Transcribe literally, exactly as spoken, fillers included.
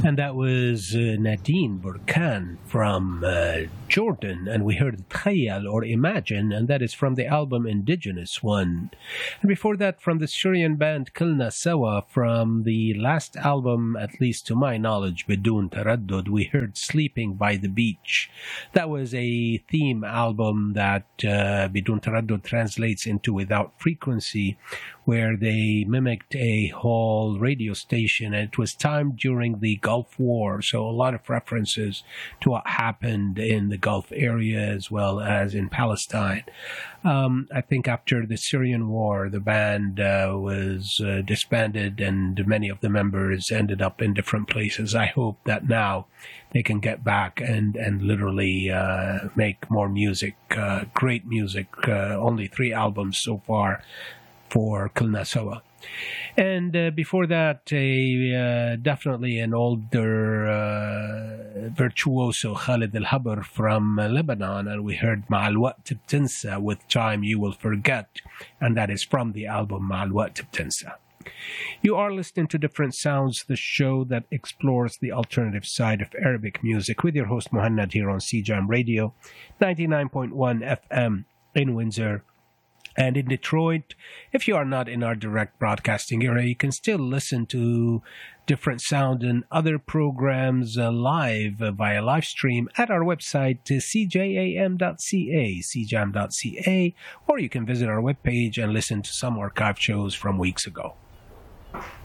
And that was uh, Nadine Burkan from uh, Jordan. And we heard Tkhayal or Imagine, and that is from the album Indigenous One. And before that, from the Syrian band Kulna Sawa, from the last album, at least to my knowledge, Bidun Taraddud, we heard Sleeping by the Beach. That was a theme album that uh, Bidun Taraddud translates into Without Frequency, where they mimicked a whole radio station. And it was timed during the Gulf War, so a lot of references to what happened in the Gulf area as well as in Palestine. Um, I think after the Syrian war, the band uh, was uh, disbanded and many of the members ended up in different places. I hope that now they can get back and, and literally uh, make more music, uh, great music, uh, only three albums so far for Kulna Sawa. And uh, before that, a uh, definitely an older uh, virtuoso, Khalid Al-Habr from uh, Lebanon, and we heard مع الوقت بتنسى, with time you will forget, and that is from the album مع الوقت بتنسى. You are listening to Different Sounds, the show that explores the alternative side of Arabic music, with your host Muhannad here on C J A M Radio, ninety-nine point one F M in Windsor. And in Detroit, if you are not in our direct broadcasting area, you can still listen to Different Sound and other programs uh, live uh, via live stream at our website, uh, c j a m dot c a, c j a m dot c a, or you can visit our webpage and listen to some archive shows from weeks ago.